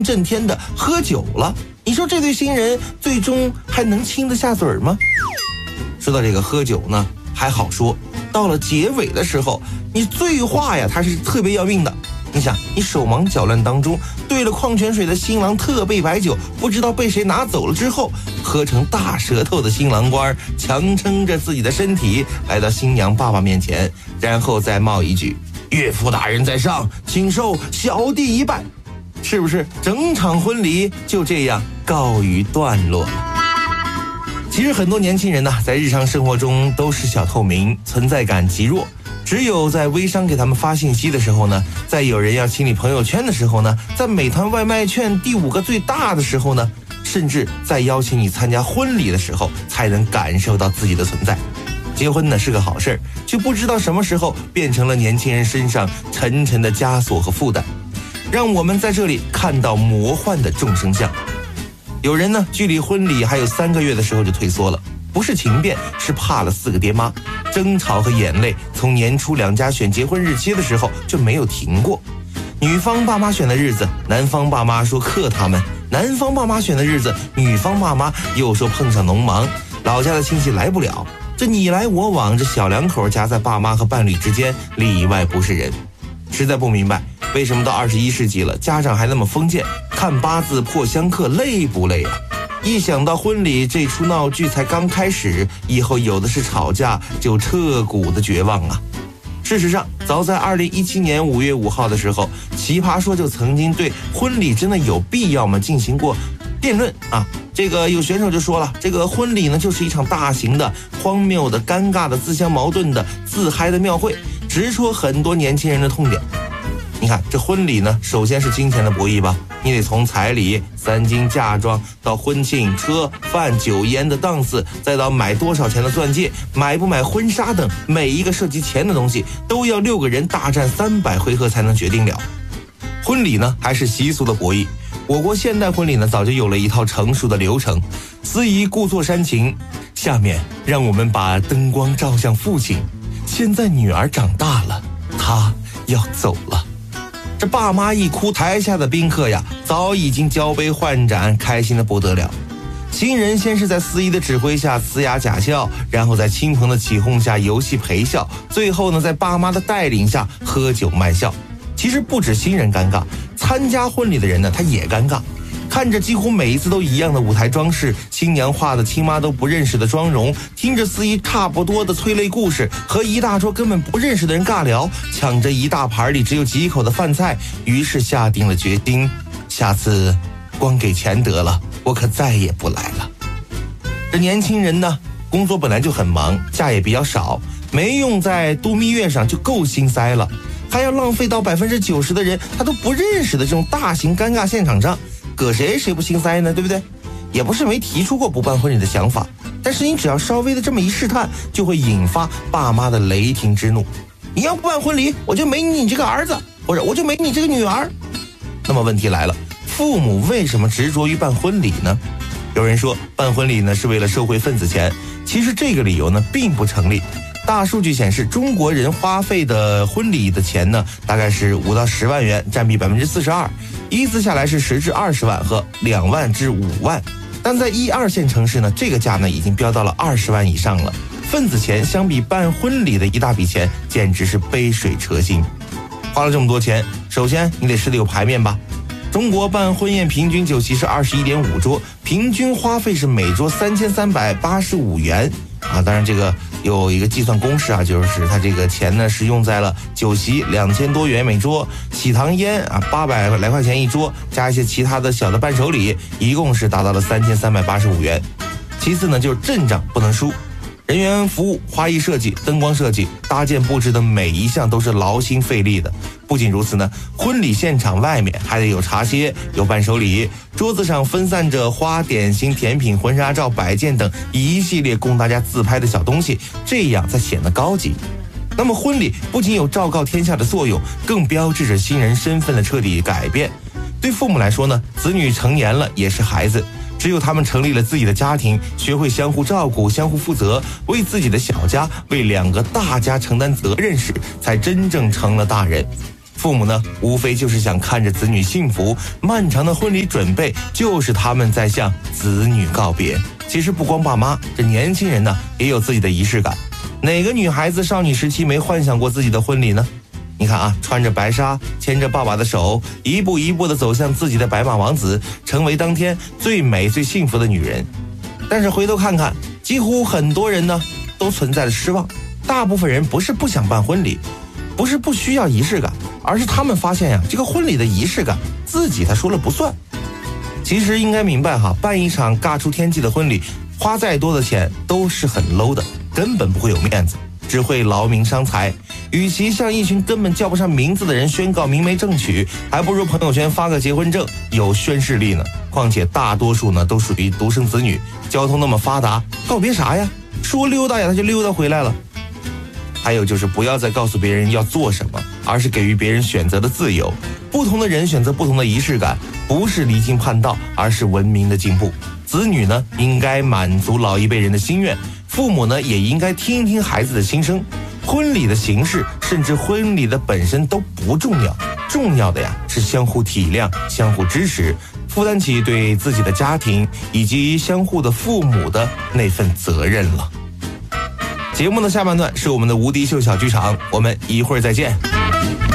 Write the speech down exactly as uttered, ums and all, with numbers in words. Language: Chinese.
震天的喝酒了。你说这对新人最终还能亲得下嘴吗？说到这个喝酒呢，还好说，到了结尾的时候，你醉话呀，它是特别要命的。你想，你手忙脚乱当中兑了矿泉水的新郎特备白酒，不知道被谁拿走了之后，喝成大舌头的新郎官强撑着自己的身体来到新娘爸爸面前，然后再冒一句：岳父大人在上，请受小弟一拜。是不是整场婚礼就这样告于段落了？其实很多年轻人呢，在日常生活中都是小透明，存在感极弱。只有在微商给他们发信息的时候呢，在有人要清理朋友圈的时候呢，在美团外卖券第五个最大的时候呢，甚至在邀请你参加婚礼的时候，才能感受到自己的存在。结婚呢是个好事，却不知道什么时候变成了年轻人身上沉沉的枷锁和负担。让我们在这里看到魔幻的众生相。有人呢，距离婚礼还有三个月的时候就退缩了，不是情变，是怕了四个爹妈。争吵和眼泪从年初两家选结婚日期的时候就没有停过。女方爸妈选的日子，男方爸妈说克他们；男方爸妈选的日子，女方爸妈又说碰上农忙，老家的亲戚来不了。这你来我往，这小两口夹在爸妈和伴侣之间，里外不是人。实在不明白，为什么到二十一世纪了，家长还那么封建，看八字破相克，累不累啊？一想到婚礼这出闹剧才刚开始，以后有的是吵架，就彻骨的绝望啊！事实上，早在二零一七年五月五号的时候，奇葩说就曾经对婚礼真的有必要吗进行过辩论啊。这个有选手就说了，这个婚礼呢就是一场大型的、荒谬的、尴尬的、自相矛盾的、自嗨的庙会，直戳很多年轻人的痛点。你看这婚礼呢，首先是金钱的博弈吧，你得从彩礼、三金嫁妆到婚庆、车、饭、酒、烟的档次，再到买多少钱的钻戒、买不买婚纱等，每一个涉及钱的东西都要六个人大战三百回合才能决定了。婚礼呢还是习俗的博弈，我国现代婚礼呢早就有了一套成熟的流程，司仪故作煽情，下面让我们把灯光照向父亲，现在女儿长大了，她要走了。这爸妈一哭，台下的宾客呀早已经交杯换盏，开心的不得了。新人先是在司仪的指挥下呲牙假笑，然后在亲朋的起哄下游戏陪笑，最后呢在爸妈的带领下喝酒卖笑。其实不止新人尴尬，参加婚礼的人呢他也尴尬。看着几乎每一次都一样的舞台装饰，新娘化的亲妈都不认识的妆容，听着司仪差不多的催泪故事，和一大桌根本不认识的人尬聊，抢着一大盘里只有几口的饭菜，于是下定了决心，下次光给钱得了，我可再也不来了。这年轻人呢，工作本来就很忙，假也比较少，没用在度蜜月上就够心塞了，还要浪费到百分之九十的人他都不认识的这种大型尴尬现场上，搁谁谁不心塞呢？对不对？也不是没提出过不办婚礼的想法，但是你只要稍微的这么一试探，就会引发爸妈的雷霆之怒。你要不办婚礼，我就没你这个儿子，或者我就没你这个女儿。那么问题来了，父母为什么执着于办婚礼呢？有人说办婚礼呢是为了社会分子钱，其实这个理由呢并不成立。大数据显示，中国人花费的婚礼的钱呢，大概是五到十万元，占比百分之四十二，依次下来是十至二十万和两万至五万。但在一二线城市呢，这个价呢已经飙到了二十万以上了。份子钱相比办婚礼的一大笔钱，简直是杯水车薪。花了这么多钱，首先你得吃得有排面吧。中国办婚宴平均酒席是二十一点五桌，平均花费是每桌三千三百八十五元啊。当然这个有一个计算公式啊，就是它这个钱呢是用在了酒席两千多元每桌，喜糖烟啊八百来块钱一桌，加一些其他的小的伴手礼，一共是达到了三千三百八十五元。其次呢就是阵仗不能输。人员服务、花艺设计、灯光设计、搭建布置的每一项都是劳心费力的。不仅如此呢，婚礼现场外面还得有茶歇、有伴手礼，桌子上分散着花、点心、甜品、婚纱照、摆件等一系列供大家自拍的小东西，这样才显得高级。那么婚礼不仅有昭告天下的作用，更标志着新人身份的彻底改变。对父母来说呢，子女成年了也是孩子，只有他们成立了自己的家庭，学会相互照顾、相互负责，为自己的小家、为两个大家承担责任时，才真正成了大人。 父母呢，无非就是想看着子女幸福，漫长的婚礼准备就是他们在向子女告别。其实不光爸妈，这年轻人呢也有自己的仪式感。哪个女孩子少女时期没幻想过自己的婚礼呢？你看啊，穿着白纱，牵着爸爸的手，一步一步地走向自己的白马王子，成为当天最美最幸福的女人。但是回头看看，几乎很多人呢都存在了失望。大部分人不是不想办婚礼，不是不需要仪式感，而是他们发现呀，这个婚礼的仪式感自己他说了不算。其实应该明白哈，办一场尬出天际的婚礼，花再多的钱都是很 low 的，根本不会有面子，只会劳民伤财。与其向一群根本叫不上名字的人宣告明媒正娶，还不如朋友圈发个结婚证有宣示力呢。况且大多数呢都属于独生子女，交通那么发达，告别啥呀？说溜达呀，他就溜达回来了。还有就是不要再告诉别人要做什么，而是给予别人选择的自由。不同的人选择不同的仪式感，不是离经叛道，而是文明的进步。子女呢应该满足老一辈人的心愿，父母呢也应该听一听孩子的心声。婚礼的形式甚至婚礼的本身都不重要，重要的呀是相互体谅，相互支持，负担起对自己的家庭以及相互的父母的那份责任了。节目的下半段是我们的无敌秀小剧场，我们一会儿再见。